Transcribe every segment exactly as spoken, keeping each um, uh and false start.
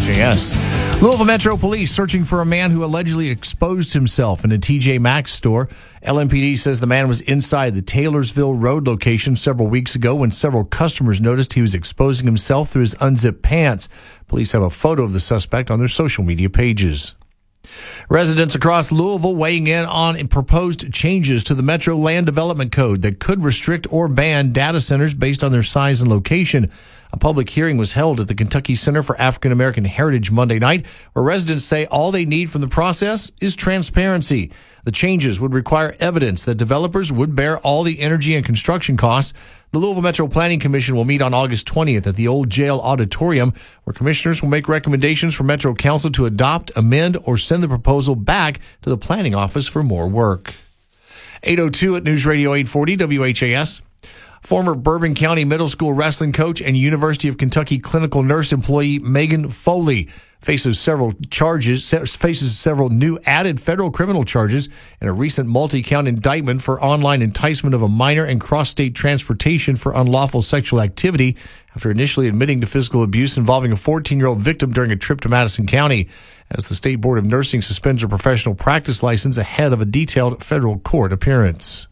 H A S. Louisville Metro Police searching for a man who allegedly exposed himself in a T J Maxx store. L M P D says the man was inside the Taylorsville Road location several weeks ago when several customers noticed he was exposing himself through his unzipped pants. Police have a photo of the suspect on their social media pages. Residents across Louisville weighing in on proposed changes to the Metro Land Development Code that could restrict or ban data centers based on their size and location. A public hearing was held at the Kentucky Center for African American Heritage Monday night, where residents say all they need from the process is transparency. The changes would require evidence that developers would bear all the energy and construction costs. The Louisville Metro Planning Commission will meet on August twentieth at the Old Jail Auditorium, where commissioners will make recommendations for Metro Council to adopt, amend, or send the proposal back to the planning office for more work. eight oh two at News Radio eight forty W H A S. Former Bourbon County Middle School wrestling coach and University of Kentucky clinical nurse employee Megan Foley faces several charges, faces several new added federal criminal charges in a recent multi-count indictment for online enticement of a minor and cross-state transportation for unlawful sexual activity after initially admitting to physical abuse involving a fourteen-year-old victim during a trip to Madison County, as the State Board of Nursing suspends her professional practice license ahead of a detailed federal court appearance.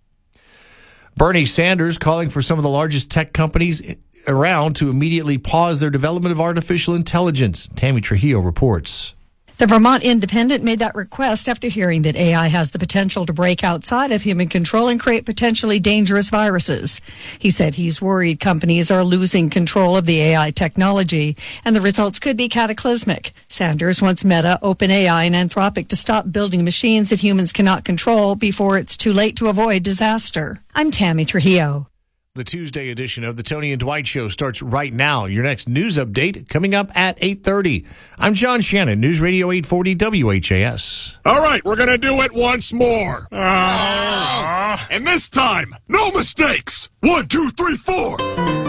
Bernie Sanders calling for some of the largest tech companies around to immediately pause their development of artificial intelligence. Tammy Trujillo reports. The Vermont Independent made that request after hearing that A I has the potential to break outside of human control and create potentially dangerous viruses. He said he's worried companies are losing control of the A I technology, and the results could be cataclysmic. Sanders wants Meta, OpenAI, and Anthropic to stop building machines that humans cannot control before it's too late to avoid disaster. I'm Tammy Trujillo. The Tuesday edition of the Tony and Dwight Show starts right now. Your next news update coming up at eight thirty. I'm John Shannon, News Radio eight forty W H A S. All right, we're going to do it once more. Uh, and this time, no mistakes. One, two, three, four.